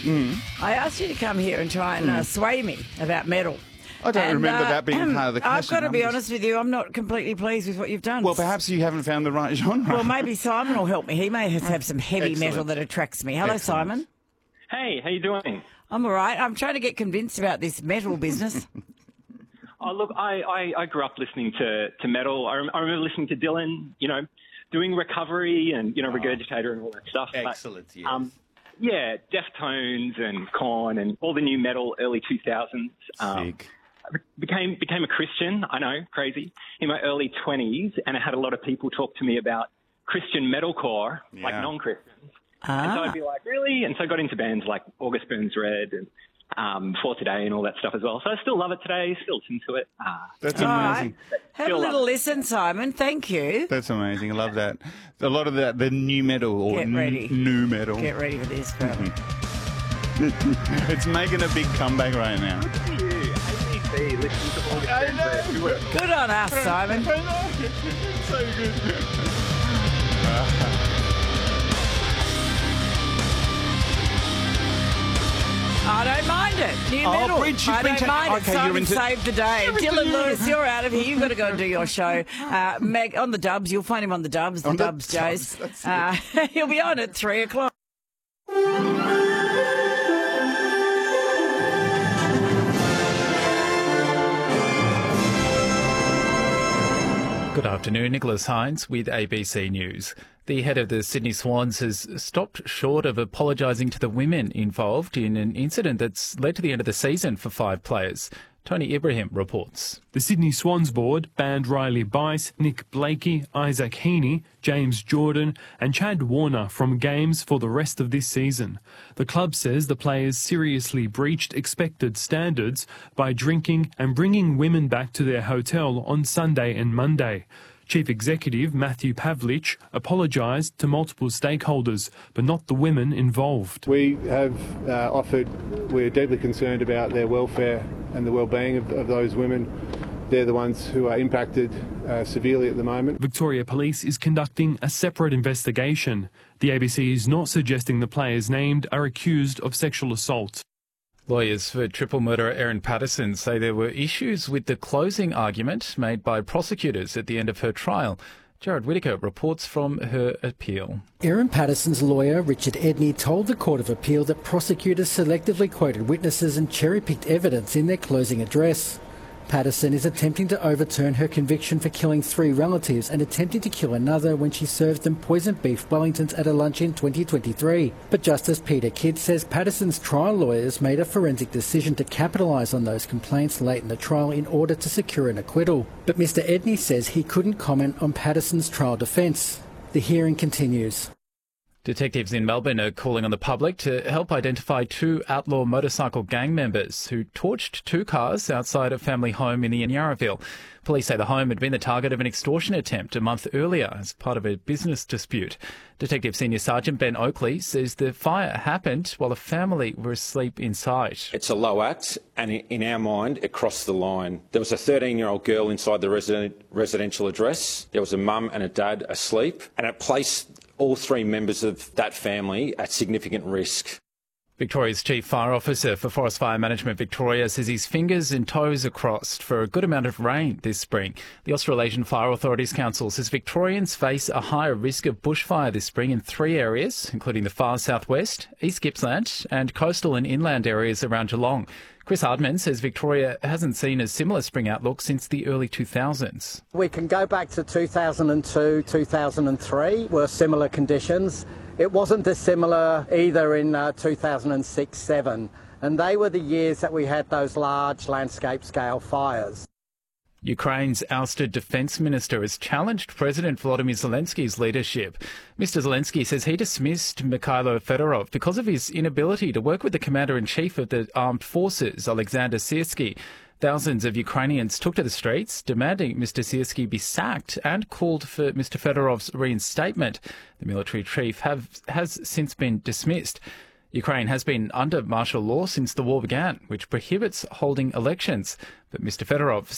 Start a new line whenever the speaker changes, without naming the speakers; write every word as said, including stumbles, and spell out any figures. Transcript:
Mm.
I asked you to come here and try and uh, sway me about medal.
I don't
And,
remember
uh,
that being part of the
I've
clash
got to
of
be
numbers.
honest with you, I'm not completely pleased with what you've done.
Well, perhaps you haven't found the right genre.
Well, maybe Simon will help me. He may have, have some heavy
Excellent.
metal that attracts me. Hello,
Excellent.
Simon.
Hey, how you doing?
I'm all right. I'm trying to get convinced about this metal business.
Oh, look, I, I, I grew up listening to, to metal. I, rem- I remember listening to Dylan, you know, doing Recovery and, you know, Regurgitator and all that stuff.
Excellent,
but,
yes.
Um, yeah, Deftones and Korn and all the new metal early two thousands. Um,
Sick.
I became became a Christian, I know, crazy, in my early twenties, and I had a lot of people talk to me about Christian metalcore, like
Yeah.
non-Christians.
Ah.
And so I'd be like, really? And so I got into bands like August Burns Red and um, For Today and all that stuff as well. So I still love it today, still listen to it. Ah.
That's
All
amazing.
right. Have a
Still
little
love it.
listen, Simon. Thank you.
That's amazing. I love that. A lot of that, the new metal or
Get
n-
ready.
new metal.
Get ready for this, brother.
It's making a big comeback right now.
Look at you, A B C, listening to August
I
Burns
know.
Red. We were-
Good on us, Simon.
I know. It's so good.
I don't mind it. New
Oh,
metal.
Bridge, you've
I
been
don't
ta-
mind it.
okay, you're
Simon
into-
saved the day.
You're into
Dylan
new-
Lewis, you're out of here. You've got to go and do your show. Uh, Meg, on the Dubs. You'll find him on the Dubs. The
On the
Dubs,
Dubs,
Jays.
that's
Uh, he'll be on at three o'clock.
Good afternoon, Nicholas Hines with A B C News. The head of the Sydney Swans has stopped short of apologising to the women involved in an incident that's led to the end of the season for five players. Tony Ibrahim reports.
The Sydney Swans board banned Riley Bice, Nick Blakey, Isaac Heaney, James Jordan and Chad Warner from games for the rest of this season. The club says the players seriously breached expected standards by drinking and bringing women back to their hotel on Sunday and Monday. Chief Executive Matthew Pavlich apologised to multiple stakeholders, but not the women involved.
We have uh, offered, we're deeply concerned about their welfare and the well-being of, of those women. They're the ones who are impacted uh, severely at the moment.
Victoria Police is conducting a separate investigation. The A B C is not suggesting the players named are accused of sexual assault.
Lawyers for triple murderer Erin Patterson say there were issues with the closing argument made by prosecutors at the end of her trial. Jared Whittaker reports from her appeal.
Erin Patterson's lawyer, Richard Edney, told the Court of Appeal that prosecutors selectively quoted witnesses and cherry-picked evidence in their closing address. Patterson is attempting to overturn her conviction for killing three relatives and attempting to kill another when she served them poisoned beef Wellingtons at a lunch in twenty twenty-three. But Justice Peter Kidd says Patterson's trial lawyers made a forensic decision to capitalise on those complaints late in the trial in order to secure an acquittal. But Mr Edney says he couldn't comment on Patterson's trial defence. The hearing continues.
Detectives in Melbourne are calling on the public to help identify two outlaw motorcycle gang members who torched two cars outside a family home in the Yarraville. Police say the home had been the target of an extortion attempt a month earlier as part of a business dispute. Detective Senior Sergeant Ben Oakley says the fire happened while the family were asleep inside.
It's a low act, and in our mind, it crossed the line. There was a thirteen-year-old girl inside the resident, residential address. There was a mum and a dad asleep, and it placed all three members of that family at significant risk.
Victoria's Chief Fire Officer for Forest Fire Management Victoria says his fingers and toes are crossed for a good amount of rain this spring. The Australasian Fire Authorities Council says Victorians face a higher risk of bushfire this spring in three areas, including the far southwest, East Gippsland and coastal and inland areas around Geelong. Chris Hardman says Victoria hasn't seen a similar spring outlook since the early two thousands.
We can go back to two thousand two, two thousand three, were similar conditions. It wasn't dissimilar either in uh, two thousand six seven, and they were the years that we had those large landscape scale fires.
Ukraine's ousted defence minister has challenged President Volodymyr Zelensky's leadership. Mister Zelensky says he dismissed Mikhailo Fedorov because of his inability to work with the commander-in-chief of the armed forces, Alexander Syrsky. Thousands of Ukrainians took to the streets, demanding Mister Syrsky be sacked and called for Mister Fedorov's reinstatement. The military chief have, has since been dismissed. Ukraine has been under martial law since the war began, which prohibits holding elections. But Mister Fedorov